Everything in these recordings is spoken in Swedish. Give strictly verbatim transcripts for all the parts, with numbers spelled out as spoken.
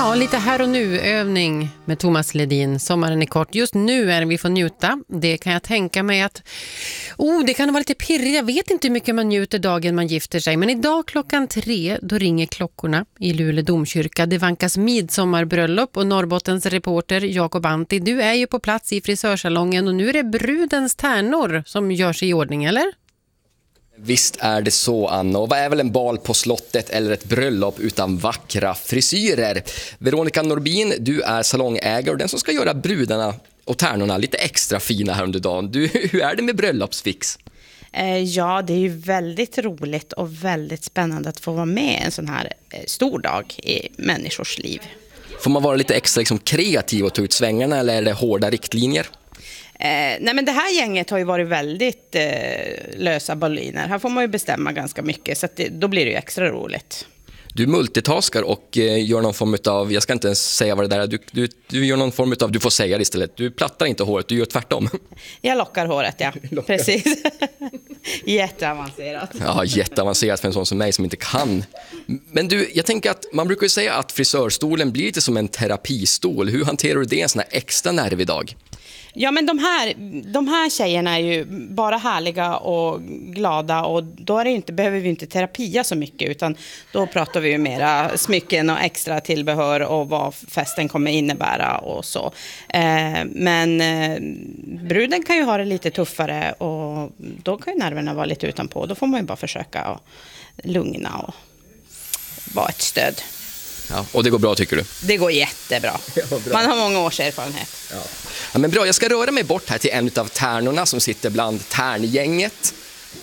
Ja, lite här och nu-övning med Thomas Ledin. Sommaren är kort. Just nu är det vi får njuta. Det kan jag tänka mig att... Oh, det kan vara lite pirrigt. Jag vet inte hur mycket man njuter dagen man gifter sig. Men idag klockan tre, då ringer klockorna i Luleå domkyrka. Det vankas midsommarbröllop och Norrbottens reporter Jakob Antti. Du är ju på plats i frisörsalongen och nu är det brudens tärnor som görs i ordning, eller? Visst är det så, Anna. Och vad är väl en bal på slottet eller ett bröllop utan vackra frisyrer? Veronica Norbin, du är salongägare och den som ska göra brudarna och tärnorna lite extra fina här under dagen. Du, hur är det med bröllopsfix? Eh, ja, det är ju väldigt roligt och väldigt spännande att få vara med en sån här eh, stor dag i människors liv. Får man vara lite extra liksom, kreativ och ta ut svängarna eller är det hårda riktlinjer? Eh, nej men det här gänget har ju varit väldigt eh, lösa boliner. Här får man ju bestämma ganska mycket så att det, då blir det ju extra roligt. Du multitaskar och eh, gör någon form av, jag ska inte ens säga vad det där är, du, du, du gör någon form av, du får säga det istället, du plattar inte håret, du gör tvärtom. Jag lockar håret, ja, lockar. Precis. Jätteavancerat. Ja, jätteavancerat för en sån som mig som inte kan. Men du, jag tänker att man brukar ju säga att frisörstolen blir lite som en terapistol. Hur hanterar du det en sån här extra nervig dag? Ja, men de här, de här tjejerna är ju bara härliga och glada och då är det inte, behöver vi inte terapia så mycket utan då pratar vi ju mera smycken och extra tillbehör och vad festen kommer innebära och så. Eh, men eh, bruden kan ju ha det lite tuffare och då kan ju nerverna vara lite utanpå. Då får man ju bara försöka att lugna och vara ett stöd. Ja, och det går bra tycker du? Det går jättebra. Ja, bra. Man har många års erfarenhet. Ja. Ja, men bra, jag ska röra mig bort här till en av tärnorna som sitter bland tärngänget.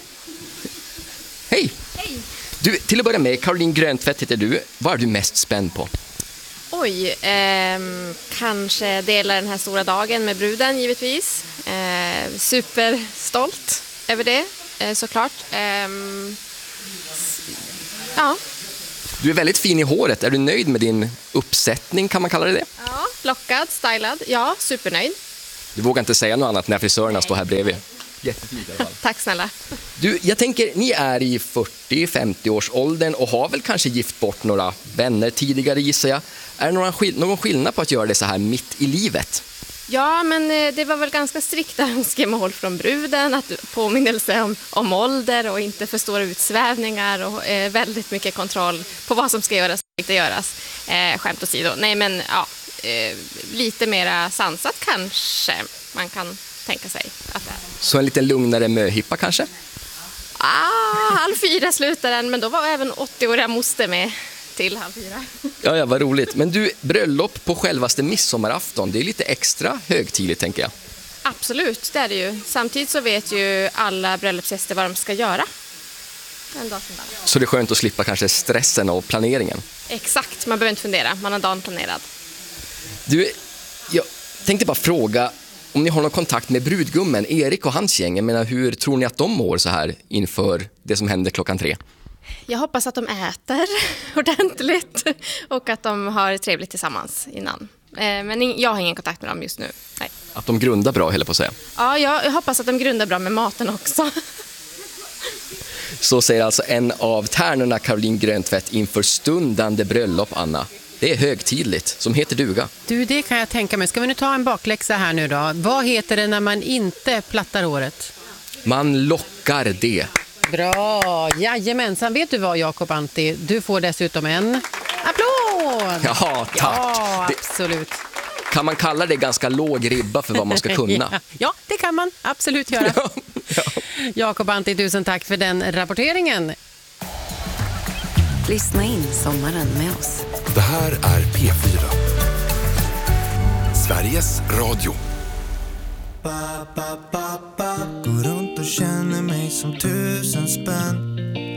Hej! Hej! Du, till att börja med, Caroline Gröntvedt heter du. Vad är du mest spänd på? Oj, eh, kanske dela den här stora dagen med bruden givetvis. Eh, superstolt över det, eh, såklart. Eh, ja. Du är väldigt fin i håret. Är du nöjd med din uppsättning, kan man kalla det det? Ja, lockad, stylad. Ja, supernöjd. Du vågar inte säga något annat när frisörerna står här bredvid. Jättefint i alla fall. Tack snälla. Du, jag tänker, ni är i fyrtio till femtio års åldern och har väl kanske gift bort några vänner tidigare, gissar jag. Är det någon, skill- någon skillnad på att göra det så här mitt i livet? Ja, men det var väl ganska strikta önskemål från bruden, att påminnelse om, om ålder och inte för stora utsvävningar och eh, väldigt mycket kontroll på vad som ska göras och inte göras. Eh, skämt åsido. Nej, men ja, eh, lite mera sansat kanske man kan tänka sig att det är. Så en lite lugnare möhippa kanske? Ah, halv fyra slutar den, men då var även åttio-åriga moster med till halv fyra. Ja, ja, vad roligt. Men du, bröllop på självaste midsommarafton, det är lite extra högtidligt tänker jag. Absolut, det är det ju. Samtidigt så vet ju alla bröllopsgäster vad de ska göra. En dag som dag. Så det är skönt att slippa kanske stressen och planeringen. Exakt, man behöver inte fundera. Man har dagen planerad. Du, jag tänkte bara fråga om ni har någon kontakt med brudgummen, Erik och hans gäng. Jag menar, hur tror ni att de mår så här inför det som händer klockan tre? Jag hoppas att de äter ordentligt och att de har trevligt tillsammans innan. Men jag har ingen kontakt med dem just nu. Nej. Att de grundar bra, heller på att säga. Ja, jag hoppas att de grundar bra med maten också. Så säger alltså en av tärnorna, Caroline Gröntvedt, inför stundande bröllop, Anna. Det är högtidligt, som heter duga. Du, det kan jag tänka mig. Ska vi nu ta en bakläxa här nu då? Vad heter det när man inte plattar håret? Man lockar det. Bra, jajamensan. Vet du vad, Jakob Antti? Du får dessutom en applåd! Ja, tack. Ja, absolut. Det, kan man kalla det ganska låg ribba för vad man ska kunna? ja, ja, det kan man absolut göra. ja, ja. Jakob Antti, tusen tack för den rapporteringen. Lyssna in sommaren med oss. Det här är P fyra. Sveriges Radio. Går runt och känner mig som tusen spänn.